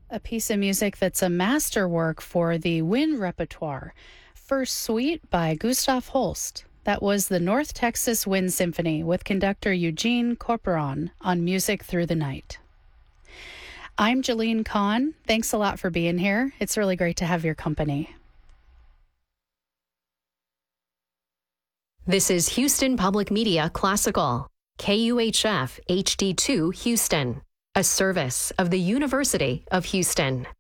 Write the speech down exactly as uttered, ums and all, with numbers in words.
A piece of music that's a masterwork for the wind repertoire. First Suite by Gustav Holst. That was the North Texas Wind Symphony with conductor Eugene Corporon on Music Through the Night. I'm Jolene Kahn. Thanks a lot for being here. It's really great to have your company. This is Houston Public Media Classical, K U H F H D two Houston, a service of the University of Houston.